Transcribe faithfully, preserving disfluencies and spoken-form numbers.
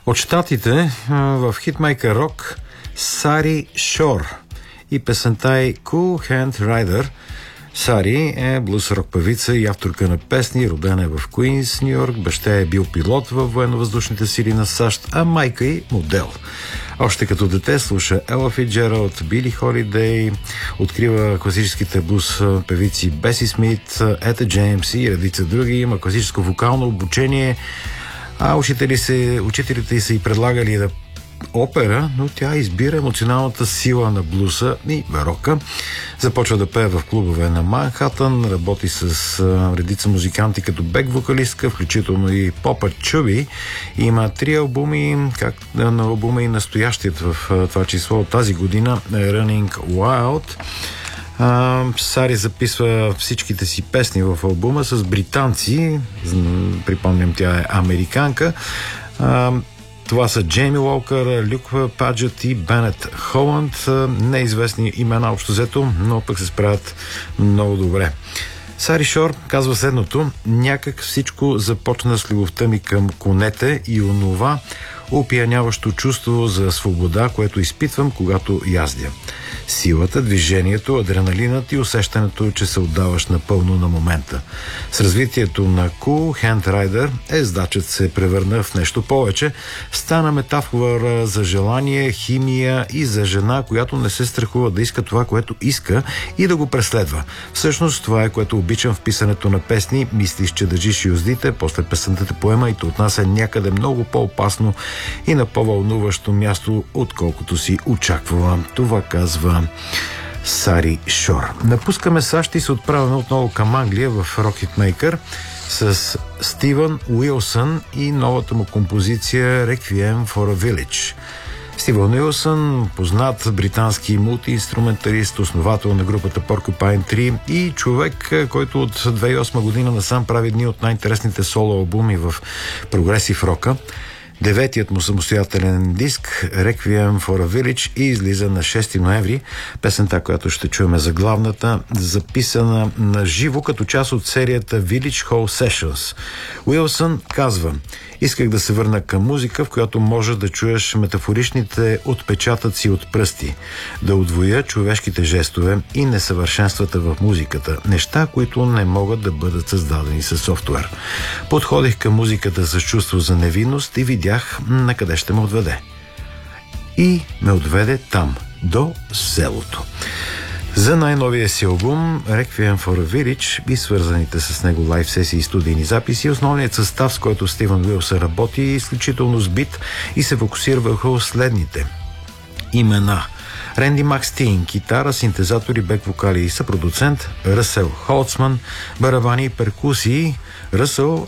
От щатите в хитмейкър рок Сари Шор и песента й Cool Hand Rider. Сари е блуз-рок певица и авторка на песни, родена е в Куинс, Ню Йорк, баща е бил пилот във военно-въздушните сили на САЩ, а майка й модел. Още като дете слуша Ела Фицджералд, Били Холидей, открива класическите блуз певици Беси Смит, Ета Джеймс и редица други, има класическо вокално обучение, а учители се, учителите й са й предлагали да опера, но тя избира емоционалната сила на блуса и рока. Започва да пее в клубове на Манхатън, работи с а, редица музиканти като бек-вокалистка, включително и Попа Чуби. Има три албуми, как на албума и настоящият в а, това число от тази година Running Wild. А, Сари записва всичките си песни в албума с британци. Припомням, тя е американка. А, Това са Джейми Уолкър, Люк Паджет и Бенет Холанд. Неизвестни имена общо взето, но пък се справят много добре. Сари Шор казва следното: някак всичко започна с любовта ми към конете и онова опияняващо чувство за свобода, което изпитвам, когато яздя. Силата, движението, адреналинът и усещането, че се отдаваш напълно на момента. С развитието на Cool Hand Rider ездачът се превърна в нещо повече. Стана метафора за желание, химия и за жена, която не се страхува да иска това, което иска и да го преследва. Всъщност това е, което обичам в писането на песни. Мислиш, че държиш юздите, после песента те поема и те отнася някъде много по-опасно и на по-вълнуващо място, отколкото си очаквала. Това казва Сари Шор. Напускаме САЩ и се отправяме отново към Англия в Rock Hitmaker с Стивън Уилсън и новата му композиция Requiem for a Village. Стивън Уилсън, познат британски мултиинструменталист, основател на групата Porcupine три и човек, който от две хиляди и осма година насам прави едни от най-интересните соло албуми в прогресив рока. Деветият му самостоятелен диск Requiem for a Village и излиза на шести ноември. Песента, която ще чуем, е заглавната, записана на живо като част от серията Village Hall Sessions. Уилсън казва: исках да се върна към музика, в която може да чуеш метафоричните отпечатъци от пръсти, да удвоя човешките жестове и несъвършенствата в музиката, неща, които не могат да бъдат създадени със софтуер. Подходих към музиката с чувство за невинност и видях на къде ще ме отведе. И ме отведе там, до селото. За най-новия си албум Requiem for a Village и свързаните с него лайв сесии и студийни записи, основният състав, с който Стивън Уилсън работи, е изключително сбит и се фокусира върху следните имена: Ренди Макстин, китара, синтезатори, бек-вокали и съпродуцент; Ръсел Холцман, барабани и перкусии. Ръсел